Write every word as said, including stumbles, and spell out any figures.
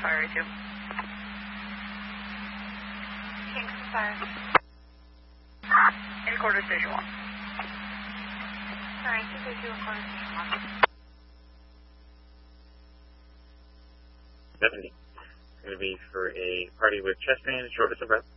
Fire two. Kingston Fire. In quarter station one. Sorry, two three two in quarter station one. seventy. Going to be for a party with chest pain and shortness of breath.